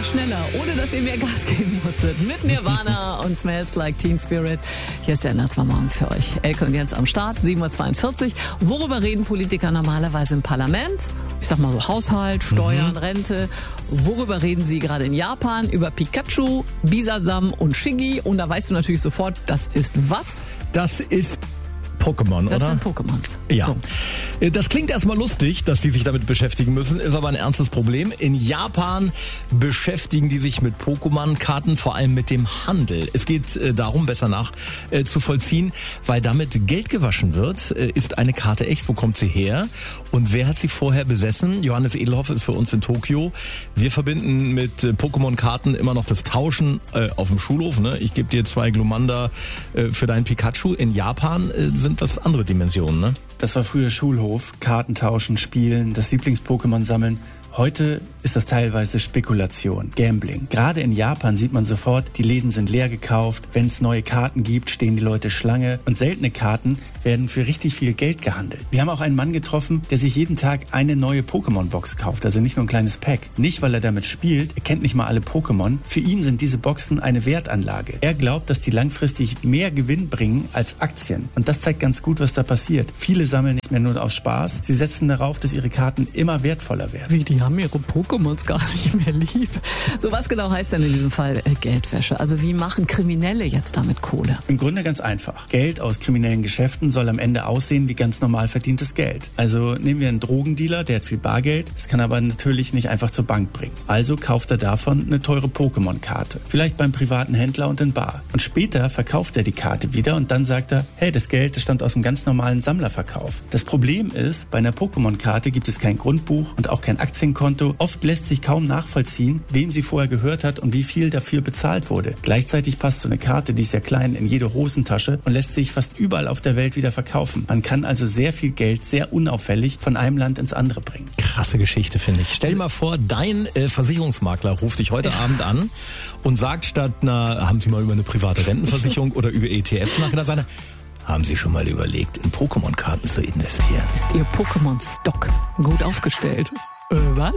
schneller, ohne dass ihr mehr Gas geben musstet. Mit Nirvana und Smells Like Teen Spirit. Hier ist der Nachtmorgen für euch. Elke und Jens am Start, 7.42 Uhr. Worüber reden Politiker normalerweise im Parlament? Ich sag mal so Haushalt, Steuern, Rente. Worüber reden sie gerade in Japan? Über Pikachu, Bisasam und Shiggy. Und da weißt du natürlich sofort, das ist was? Das ist Pokémon, oder? Das sind Pokémons. Ja. So. Das klingt erstmal lustig, dass die sich damit beschäftigen müssen, ist aber ein ernstes Problem. In Japan beschäftigen die sich mit Pokémon-Karten, vor allem mit dem Handel. Es geht darum, besser nachzuvollziehen, weil damit Geld gewaschen wird. Ist eine Karte echt? Wo kommt sie her? Und wer hat sie vorher besessen? Johannes Edelhoff ist für uns in Tokio. Wir verbinden mit Pokémon-Karten immer noch das Tauschen auf dem Schulhof. Ne? Ich gebe dir 2 Glumanda für deinen Pikachu. In Japan sind das andere Dimensionen, ne? Das war früher Schulhof, Karten tauschen, spielen, das Lieblings-Pokémon sammeln. Heute ist das teilweise Spekulation, Gambling. Gerade in Japan sieht man sofort, die Läden sind leer gekauft. Wenn es neue Karten gibt, stehen die Leute Schlange. Und seltene Karten werden für richtig viel Geld gehandelt. Wir haben auch einen Mann getroffen, der sich jeden Tag eine neue Pokémon-Box kauft. Also nicht nur ein kleines Pack. Nicht, weil er damit spielt. Er kennt nicht mal alle Pokémon. Für ihn sind diese Boxen eine Wertanlage. Er glaubt, dass die langfristig mehr Gewinn bringen als Aktien. Und das zeigt ganz gut, was da passiert. Viele sammeln nicht mehr nur aus Spaß. Sie setzen darauf, dass ihre Karten immer wertvoller werden. Wie, die haben ihre Pokémons gar nicht mehr lieb. So, was genau heißt denn in diesem Fall Geldwäsche? Also wie machen Kriminelle jetzt damit Kohle? Im Grunde ganz einfach. Geld aus kriminellen Geschäften soll am Ende aussehen wie ganz normal verdientes Geld. Also nehmen wir einen Drogendealer, der hat viel Bargeld, das kann aber natürlich nicht einfach zur Bank bringen. Also kauft er davon eine teure Pokémon-Karte. Vielleicht beim privaten Händler und in Bar. Und später verkauft er die Karte wieder und dann sagt er, hey, das Geld, das stammt aus einem ganz normalen Sammlerverkauf. Das Problem ist, bei einer Pokémon-Karte gibt es kein Grundbuch und auch kein Aktienkonto. Oft lässt sich kaum nachvollziehen, wem sie vorher gehört hat und wie viel dafür bezahlt wurde. Gleichzeitig passt so eine Karte, die ist ja klein, in jede Hosentasche und lässt sich fast überall auf der Welt wieder verkaufen. Man kann also sehr viel Geld sehr unauffällig von einem Land ins andere bringen. Krasse Geschichte, finde ich. Stell dir mal vor, dein Versicherungsmakler ruft dich heute Abend an und sagt statt haben Sie mal über eine private Rentenversicherung oder über ETFs nachgedacht, sagt er, haben Sie schon mal überlegt, in Pokémon-Karten zu investieren? Ist Ihr Pokémon-Stock gut aufgestellt? Was?